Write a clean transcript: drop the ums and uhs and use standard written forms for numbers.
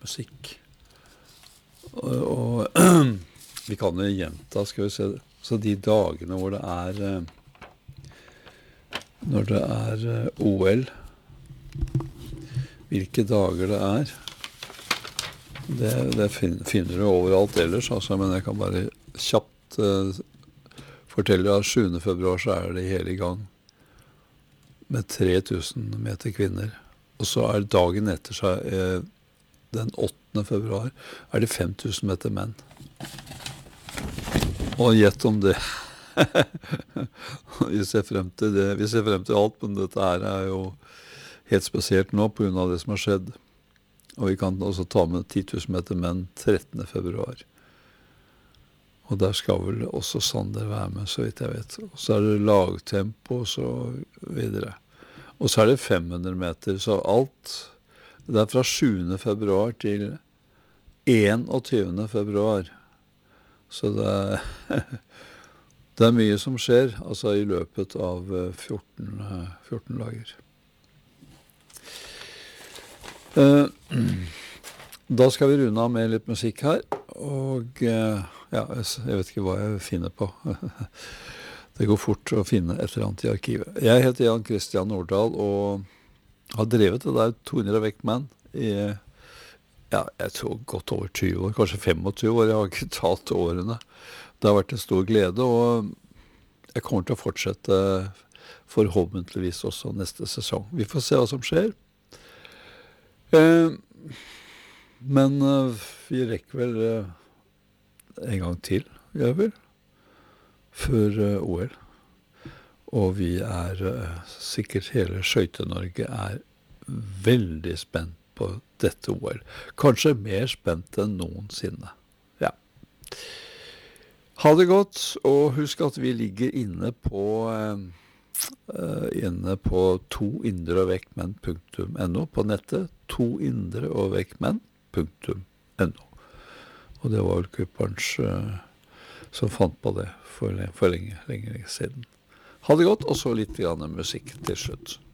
musikk. Og vi kan jo gjenta, skal vi se, så de dagene hvor det når det OL, hvilke dager det det finner du overalt ellers, altså, men jeg kan bare kjapt fortelle at 7. februar så det hele i gang med 3000 meter kvinner. Og så dagen etter, så den 8. februar, det 5000 meter menn. Og gjett om det. Vi ser frem til det. Vi ser frem til alt, men dette jo helt spesielt nå på grunn av det som har skjedd. Og vi kan også ta med 10 000 meter menn 13. februar. Og der skal vel også Sander være med, så vidt jeg vet. Og så det lagtempo og så videre. Og så det 500 meter, så alt det fra 7. februar til 21. februar. Så det mye som skjer, altså i løpet av 14 dager. Da skal vi runde av med litt musikk her, og ja, jeg vet ikke hva jeg finner på. Det går fort å finne et eller annet i arkivet. Jeg heter Jan Christian Nordahl, og har drevet det der 200 vektmenn i, ja, jeg tror godt over 20 år, kanskje 25 år, jeg har ikke talt årene. Det har vært en stor glede, og jeg kommer til å fortsette forhåpentligvis også neste sesong. Vi får se hva som skjer. Men vi rekker vel en gang til, gjør vel, før OL. Og vi sikkert hele Skøyte-Norge veldig spent på dette OL. Kanskje mer spent enn noensinne. Ja. Ha det godt, og husk at vi ligger inne på toindreogvektmenn.no på nettet, toindreogvektmenn.no. Og det var vel Kupperens som fant på det for lenge siden. Ha det godt, og så litt grann musikk til slutt.